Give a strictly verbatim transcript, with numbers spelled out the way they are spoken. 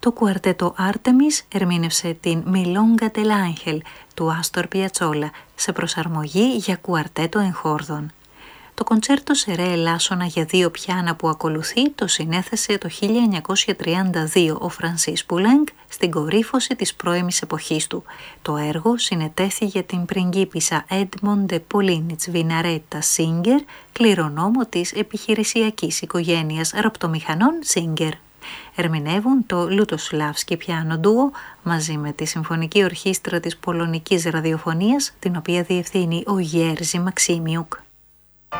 Το κουαρτέτο Άρτεμις ερμήνευσε την Milonga del Ángel του Άστορ Πιατσόλα σε προσαρμογή για κουαρτέτο εγχόρδων. Το κοντσέρτο σε ρε ελάσσονα για δύο πιάνα που ακολουθεί το συνέθεσε το χίλια εννιακόσια τριάντα δύο ο Φρανσίς Πουλένκ στην κορύφωση της πρώιμης εποχής του. Το έργο συνετέθη για την πριγκίπισσα Έντμοντε Πολίνιτς Βιναρέτα Σίγκερ, κληρονόμο της επιχειρησιακής οικογένειας ραπτομηχανών Σίγκερ. Ερμηνεύουν το Λουτοσλάβσκι πιάνο ντουο μαζί με τη Συμφωνική Ορχήστρα της Πολωνικής Ραδιοφωνίας, την οποία διευθύνει ο Γέρζι Μαξίμιουκ.